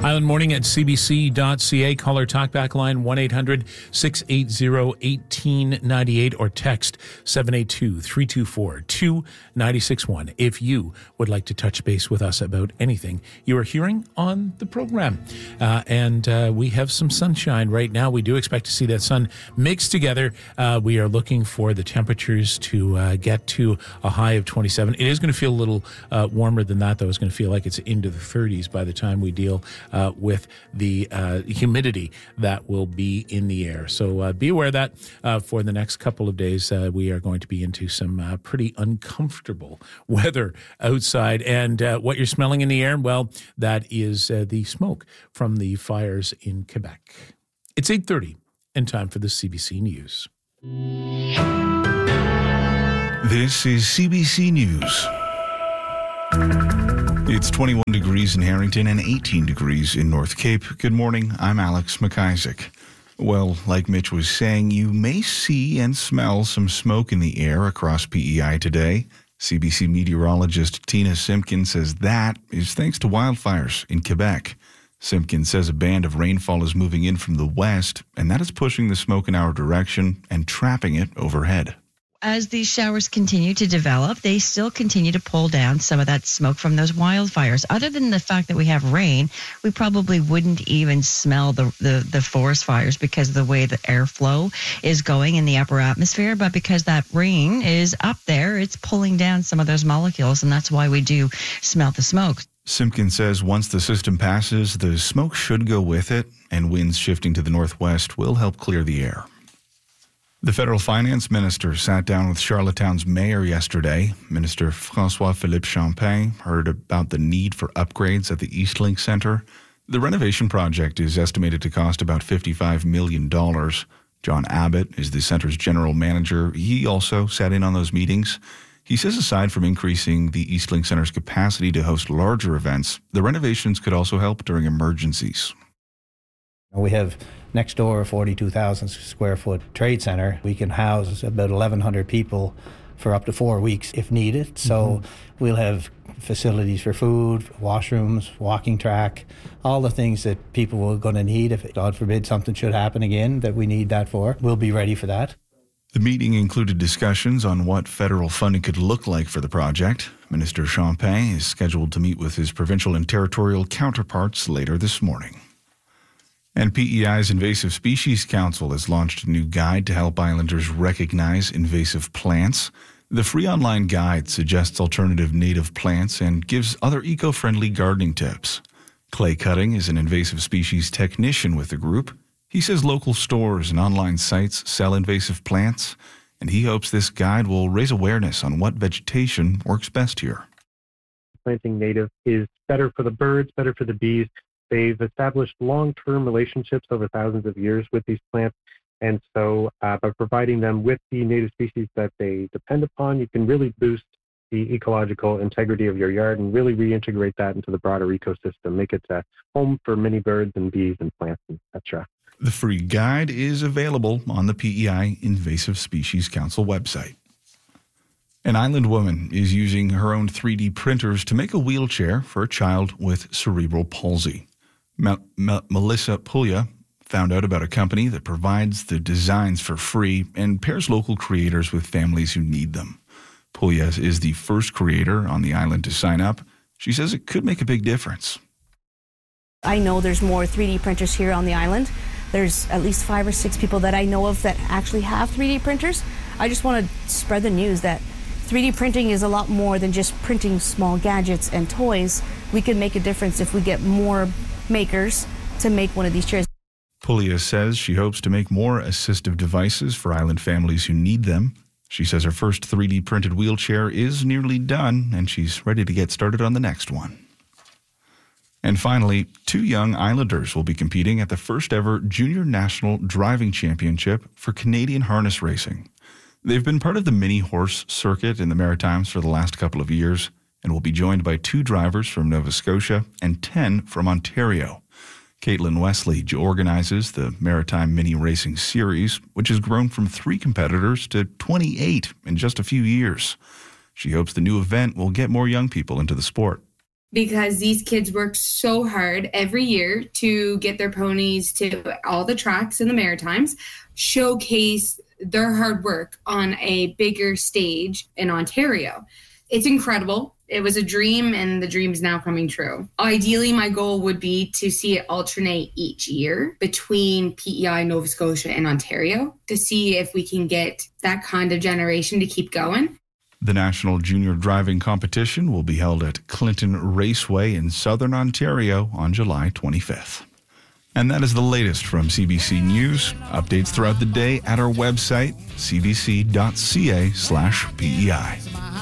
Island Morning at cbc.ca. Call our talkback line 1-800-680-1898 or text 782-324-2961 if you would like to touch base with us about anything you are hearing on the program. And we have some sunshine right now. We do expect to see that sun mix together. We are looking for the temperatures to get to a high of 27. It is going to feel a little warmer than that, though. It's going to feel like it's into the 30s by the time we deal with the humidity that will be in the air. So be aware that for the next couple of days, we are going to be into some pretty uncomfortable weather outside. And what you're smelling in the air, well, that is the smoke from the fires in Quebec. It's 8:30 and time for the CBC News. This is CBC News. It's 21 degrees in Harrington and 18 degrees in North Cape. Good morning, I'm Alex McIsaac. Well, like Mitch was saying, you may see and smell some smoke in the air across PEI today. CBC meteorologist Tina Simpkin says that is thanks to wildfires in Quebec. Simpkin says a band of rainfall is moving in from the west, and that is pushing the smoke in our direction and trapping it overhead. As these showers continue to develop, they still continue to pull down some of that smoke from those wildfires. Other than the fact that we have rain, we probably wouldn't even smell the forest fires because of the way the airflow is going in the upper atmosphere. But because that rain is up there, it's pulling down some of those molecules, and that's why we do smell the smoke. Simpkin says once the system passes, the smoke should go with it, and winds shifting to the northwest will help clear the air. The federal finance minister sat down with Charlottetown's mayor yesterday. Minister François-Philippe Champagne heard about the need for upgrades at the Eastlink Centre. The renovation project is estimated to cost about $55 million. John Abbott is the centre's general manager. He also sat in on those meetings. He says aside from increasing the Eastlink Centre's capacity to host larger events, the renovations could also help during emergencies. We have next door a 42,000 square foot trade center. We can house about 1,100 people for up to 4 weeks if needed. So we'll have facilities for food, washrooms, walking track, all the things that people are going to need if, God forbid, something should happen again that we need that for. We'll be ready for that. The meeting included discussions on what federal funding could look like for the project. Minister Champagne is scheduled to meet with his provincial and territorial counterparts later this morning. And PEI's Invasive Species Council has launched a new guide to help islanders recognize invasive plants. The free online guide suggests alternative native plants and gives other eco-friendly gardening tips. Clay Cutting is an invasive species technician with the group. He says local stores and online sites sell invasive plants, and he hopes this guide will raise awareness on what vegetation works best here. Planting native is better for the birds, better for the bees. They've established long-term relationships over thousands of years with these plants. And so by providing them with the native species that they depend upon, you can really boost the ecological integrity of your yard and really reintegrate that into the broader ecosystem, make it a home for many birds and bees and plants, etc. The free guide is available on the PEI Invasive Species Council website. An island woman is using her own 3D printers to make a wheelchair for a child with cerebral palsy. Melissa Puglia found out about a company that provides the designs for free and pairs local creators with families who need them. Puglia is the first creator on the island to sign up. She says it could make a big difference. I know there's more 3D printers here on the island. There's at least 5 or 6 people that I know of that actually have 3D printers. I just want to spread the news that 3D printing is a lot more than just printing small gadgets and toys. We can make a difference if we get more makers to make one of these chairs. Puglia says she hopes to make more assistive devices for island families who need them. She says her first 3D printed wheelchair is nearly done, and she's ready to get started on the next one. And finally, 2 young islanders will be competing at the first ever Junior National Driving Championship for Canadian harness racing. They've been part of the mini horse circuit in the Maritimes for the last couple of years and will be joined by 2 drivers from Nova Scotia and 10 from Ontario. Caitlin Wesley organizes the Maritime Mini Racing Series, which has grown from 3 competitors to 28 in just a few years. She hopes the new event will get more young people into the sport. because these kids work so hard every year to get their ponies to all the tracks in the Maritimes, showcase their hard work on a bigger stage in Ontario. It's incredible. It was a dream, and the dream is now coming true. Ideally, my goal would be to see it alternate each year between PEI, Nova Scotia, and Ontario to see if we can get that kind of generation to keep going. The National Junior Driving Competition will be held at Clinton Raceway in Southern Ontario on July 25th. And that is the latest from CBC News. Updates throughout the day at our website, cbc.ca/PEI.